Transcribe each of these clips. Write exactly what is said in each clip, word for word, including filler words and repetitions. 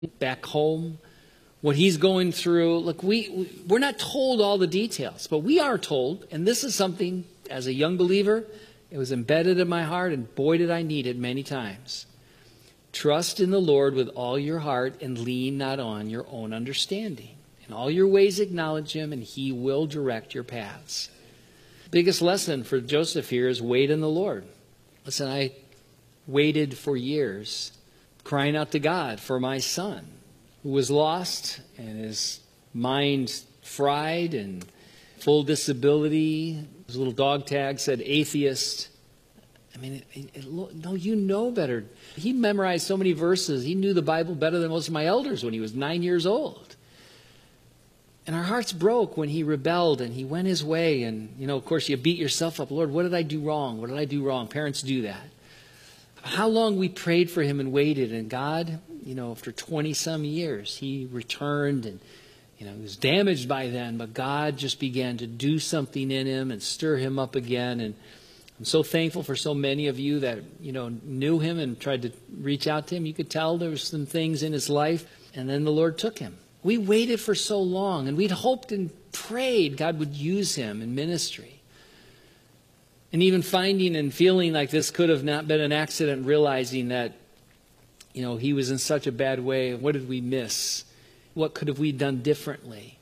back home, what he's going through. Look, we, we're not told all the details, but we are told, and this is something, as a young believer, it was embedded in my heart, and boy, did I need it many times. Trust in the Lord with all your heart and lean not on your own understanding. In all your ways acknowledge him, and he will direct your paths. Biggest lesson for Joseph here is wait in the Lord. Listen, I waited for years, crying out to God for my son, who was lost and his mind fried and full disability. His little dog tag said atheist. I mean, it, it, it, no, you know better. He memorized so many verses. He knew the Bible better than most of my elders when he was nine years old. And our hearts broke when he rebelled and he went his way. And, you know, of course, you beat yourself up. Lord, what did I do wrong? What did I do wrong? Parents do that. How long we prayed for him and waited. And God, you know, after twenty-some years, he returned and, you know, he was damaged by then. But God just began to do something in him and stir him up again. And I'm so thankful for so many of you that, you know, knew him and tried to reach out to him. You could tell there were some things in his life, and then the Lord took him. We waited for so long, and we'd hoped and prayed God would use him in ministry. And even finding and feeling like this could have not been an accident, realizing that, you know, he was in such a bad way. What did we miss? What could have we done differently?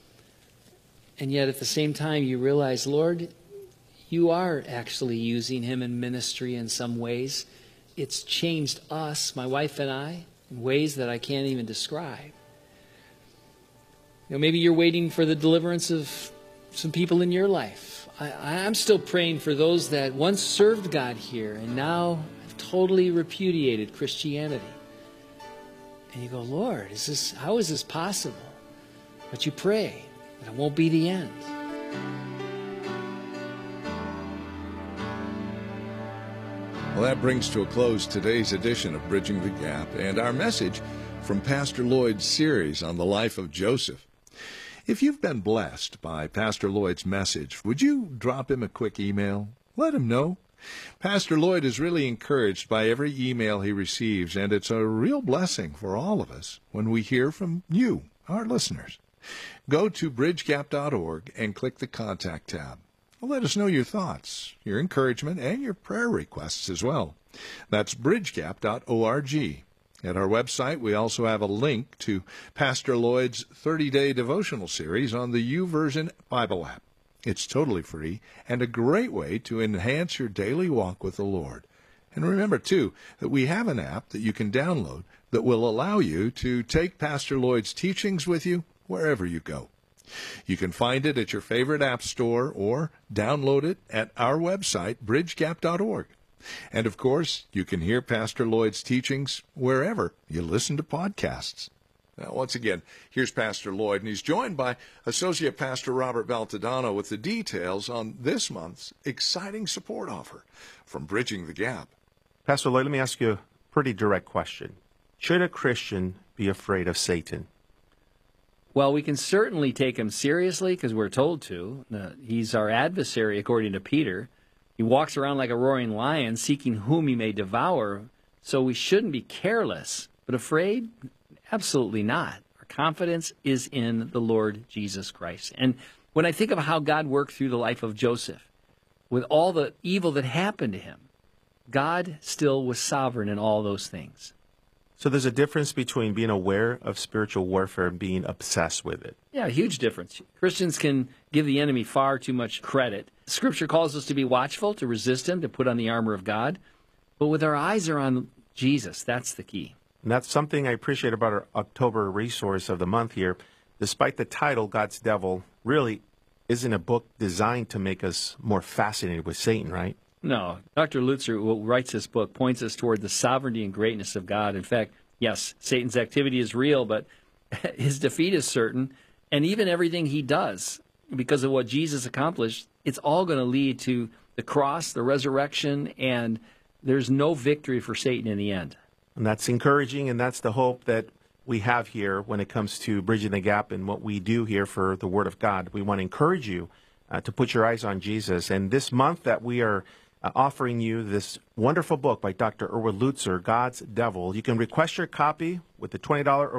And yet at the same time, you realize, Lord, you are actually using him in ministry in some ways. It's changed us, my wife and I, in ways that I can't even describe. You know, maybe you're waiting for the deliverance of some people in your life. I, I'm still praying for those that once served God here and now have totally repudiated Christianity. And you go, Lord, is this, how is this possible? But you pray that it won't be the end. Well, that brings to a close today's edition of Bridging the Gap and our message from Pastor Lloyd's series on the life of Joseph. If you've been blessed by Pastor Lloyd's message, would you drop him a quick email? Let him know. Pastor Lloyd is really encouraged by every email he receives, and it's a real blessing for all of us when we hear from you, our listeners. Go to bridge gap dot org and click the Contact tab. Let us know your thoughts, your encouragement, and your prayer requests as well. That's bridge gap dot org. At our website, we also have a link to Pastor Lloyd's thirty-day devotional series on the YouVersion Bible app. It's totally free and a great way to enhance your daily walk with the Lord. And remember, too, that we have an app that you can download that will allow you to take Pastor Lloyd's teachings with you wherever you go. You can find it at your favorite app store or download it at our website, bridge gap dot org. And, of course, you can hear Pastor Lloyd's teachings wherever you listen to podcasts. Now, once again, here's Pastor Lloyd, and he's joined by Associate Pastor Robert Valtadano with the details on this month's exciting support offer from Bridging the Gap. Pastor Lloyd, let me ask you a pretty direct question. Should a Christian be afraid of Satan? Well, we can certainly take him seriously because we're told to. Uh, he's our adversary, according to Peter. He walks around like a roaring lion, seeking whom he may devour. So we shouldn't be careless, but afraid? Absolutely not. Our confidence is in the Lord Jesus Christ. And when I think of how God worked through the life of Joseph, with all the evil that happened to him, God still was sovereign in all those things. So there's a difference between being aware of spiritual warfare and being obsessed with it. Yeah, a huge difference. Christians can give the enemy far too much credit. Scripture calls us to be watchful, to resist him, to put on the armor of God. But with our eyes are on Jesus, that's the key. And that's something I appreciate about our October resource of the month here. Despite the title, God's Devil really isn't a book designed to make us more fascinated with Satan, right? No. Doctor Lutzer, who writes this book, points us toward the sovereignty and greatness of God. In fact, yes, Satan's activity is real, but his defeat is certain. And even everything he does, because of what Jesus accomplished, it's all going to lead to the cross, the resurrection, and there's no victory for Satan in the end. And that's encouraging, and that's the hope that we have here when it comes to Bridging the Gap and what we do here for the Word of God. We want to encourage you uh, to put your eyes on Jesus. And this month that we are uh, offering you this wonderful book by Doctor Erwin Lutzer, God's Devil. You can request your copy with the twenty dollars or